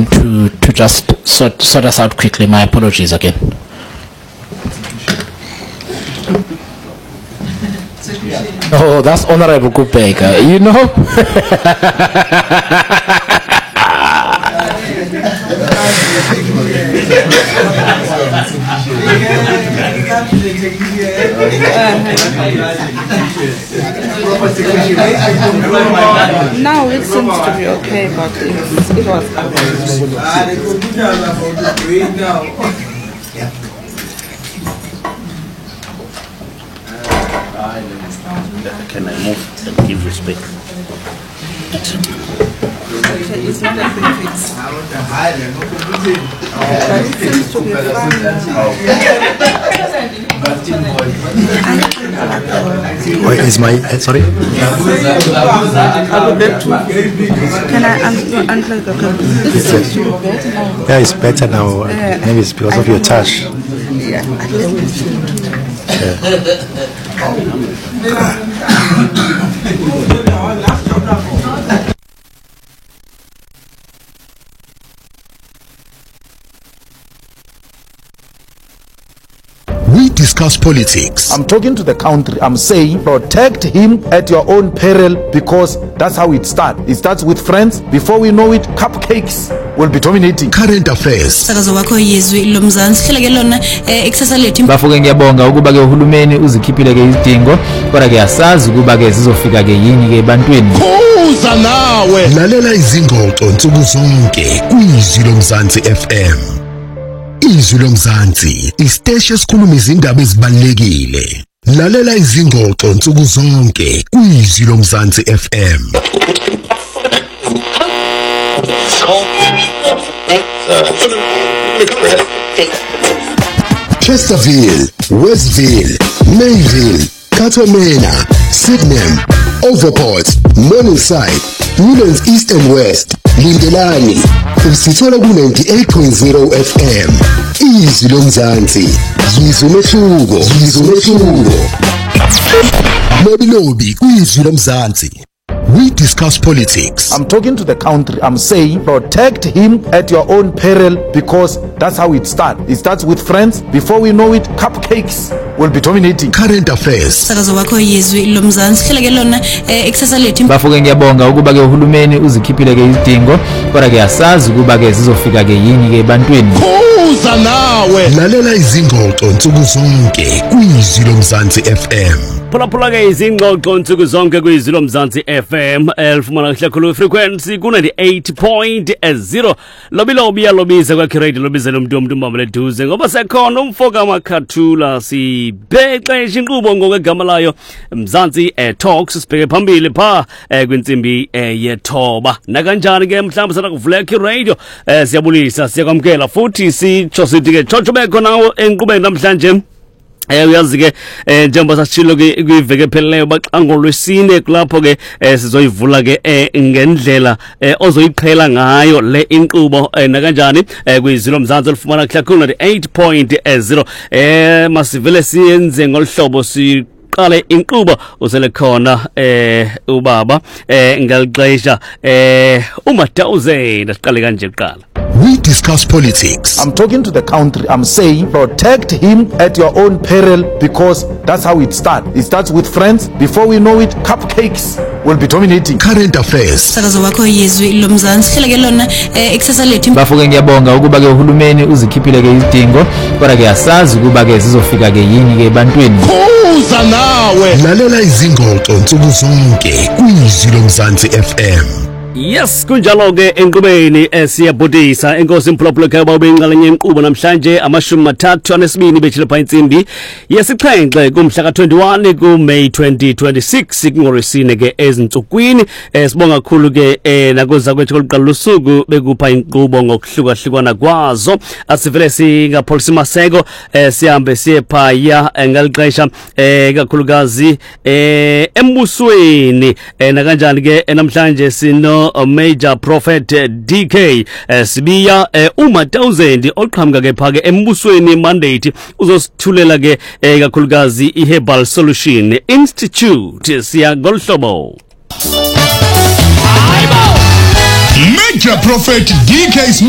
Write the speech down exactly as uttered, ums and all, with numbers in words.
time to, to just sort, sort us out quickly. My apologies again. Oh, that's Honorable Kupeka, you know? Now it seems to be okay, but it's, it was Can I move and give respect? It's not a fix. But it seems to be fine. Wait, is my uh, sorry? Can I un- unplug the cable? It seems to be better now. Yeah, it's better now. Yeah. Maybe it's because of your touch. Yeah, at least. We discuss politics. I'm talking to the country. I'm saying protect him at your own peril, because that's how it starts. It starts with friends. Before we know it, cupcakes will be dominating. Current affairs. Sakazo wakho yizwi lomzansi hleleke lona eksasa lethu bafuke ngiyabonga ukuba ke uhulumeni uzikhiphile ke izidingo kodwa ke asazi ukuba ke zizofika ke yini ke ebantwini. Kuza nawe lalela izingxoxo nsuku zonke kwizwi lomzansi F M. Izwi lomzansi isiteshi esikhuluma izindaba ezibalekile. Lalela izingxoxo nsuku zonke kwizwi lomzansi F M. Chesterfield, Westville, Mayville, Katamena, Sydenham, Overport, Morningside, Newlands East and West, Lindelani, usithola ku ninety-eight point zero F M. Izwi lomzansi, yizwi umehluko, yizwi umehluko. Lobby lobby kwizwi lomzansi. We discuss politics. I'm talking to the country. I'm saying protect him at your own peril, because that's how it starts. It starts with friends. Before we know it, cupcakes will be dominating. Current affairs. Sakazo wakho yizwi lomzansi hleleke lona eksasa lethu bafuke ngiyabonga ukuba ke uhulumeni uzikhiphile ke izidingo kodwa ke asazi ukuba ke zizofika ke yini ke ebantwini. Kuza nawe lalela izingxoxo nsuku zonke kwizwi lomzansi F M. Phulaphula ke izingxoxo nsuku zonke kwizwi lomzansi F M elifumana kuhle khulu frequency ku ninety-eight point zero. Lobi lobi yalobiza kwa radio lobiza umuntu umuntu mbamele duze ngoba sekhona umfoka makhathula sibhexesha inkqubo ngokwegama layo Mzansi eh, Talks sibheke phambili pha eh, kwinsimbi eh, yethoba nakanjani ke mhlawumbe sana kuvuleka radio eh, siyabulisa siyakwamkela futhi sitsho sithi ke chocho bekho nawo enqubeni namhlanje. Eh uyazi ke njengoba sasishilo ke kwiveke pheleyo baxango lwesine kulapho ke sizoyivula ke ngendlela ozoyiqhela ngayo le inkqubo nakanjani kwizilo mzansi olifumana kakhulu ninety-eight point zero eh masivele siyenze ngolhlobo si qale inkqubo usele khona eh ubaba eh ngalixesha eh uMatawuzeni siqale kanje kuqala. We discuss politics. I'm talking to the country. I'm saying protect him at your own peril, because that's how it starts. It starts with friends. Before we know it, cupcakes will be dominating. Current affairs. Sakazo wakho yizwi lomzansi hleleke lona eksasa lethu bafuke ngiyabonga ukuba ke uhulumeni uzikhiphile ke izidingo kodwa ke asazi ukuba ke zizofika ke yini ke ebantwini. Kuza nawe lalela izingxoxo nsuku zonke kwizwi lomzansi F M. Yes kunjalo ke enqubeni esiyabhodisa enkosi mphulaphula ke bawubengqalenye inkqubo namhlanje amashumi mathathu anesibini bethile pha insimbi yesixhenxe kumhla ka twenty-one ku May twenty twenty-six kungorisine ke ezintsukwini sibonga kakhulu ke nakuza kwethu koluqala lusuku bekupha inkqubo ngokuhlukahlukana kwazo asivele singapholisa maseko sihambe siye phaya ngalixesha kakhulukazi embusweni nakanjani ke namhlanje sino Major Prophet D K Sibiya uMatawuzeni oqhamuka ke phake embusweni mandate uzosithulela ke kakhulukazi iHerbal Solution Institute siya ngolhlobo. Major Prophet D K